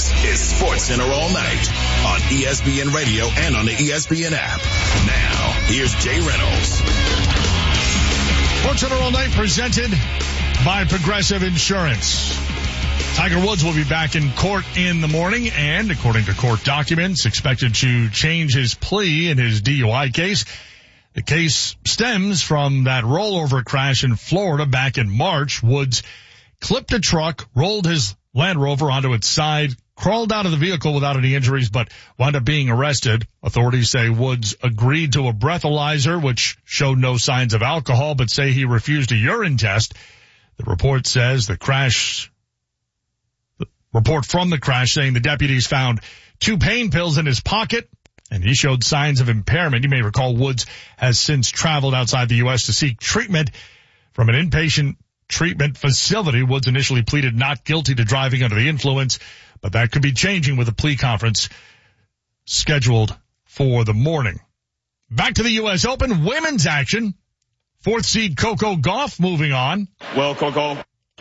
This is SportsCenter All Night on ESPN Radio and on the ESPN app. Now, here's Jay Reynolds. SportsCenter All Night presented by Progressive Insurance. Tiger Woods will be back in court in the morning and, according to court documents, expected to change his plea in his DUI case. The case stems from that rollover crash in Florida back in March. Woods clipped a truck, rolled his Land Rover onto its side, crawled out of the vehicle without any injuries, but wound up being arrested. Authorities say Woods agreed to a breathalyzer, which showed no signs of alcohol, but say he refused a urine test. The report says the report from the crash saying the deputies found 2 pain pills in his pocket, and he showed signs of impairment. You may recall Woods has since traveled outside the U.S. to seek treatment from an inpatient treatment facility. Woods initially pleaded not guilty to driving under the influence, but that could be changing with a plea conference scheduled for the morning. Back to the U.S. Open women's action. 4th seed Coco Gauff moving on. Well, Coco.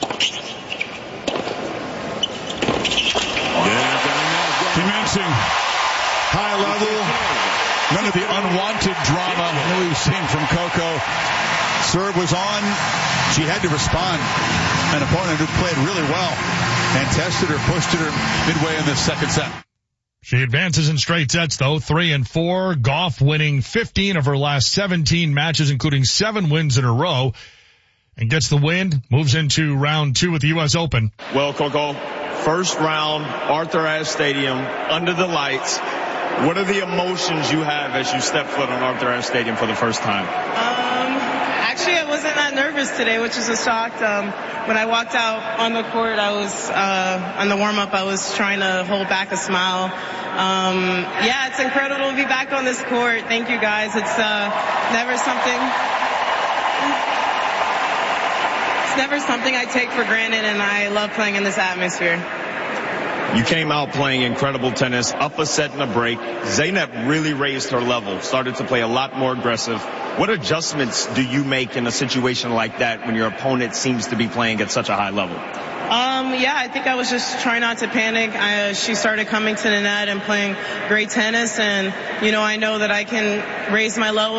Commencing high level. None of the unwanted drama that we've seen from Coco. Serve was on. She had to respond. An opponent who played really well and tested her, pushed her midway in the second set. She advances in straight sets, though, 3-4. Gauff winning 15 of her last 17 matches, including 7 wins in a row, and gets the win, moves into round 2 at the U.S. Open. Well, Coco, first round, Arthur Ashe Stadium, under the lights. What are the emotions you have as you step foot on Arthur Ashe Stadium for the first time? Actually, I wasn't that nervous today, which is a shock. When I walked out on the court, I was, on the warm-up, I was trying to hold back a smile. Yeah, it's incredible to be back on this court. Thank you, guys. It's never something I take for granted, and I love playing in this atmosphere. You came out playing incredible tennis, up a set and a break. Zeynep really raised her level, started to play a lot more aggressive. What adjustments do you make in a situation like that when your opponent seems to be playing at such a high level? Yeah, I think I was just trying not to panic. She started coming to the net and playing great tennis, and, I know that I can raise my level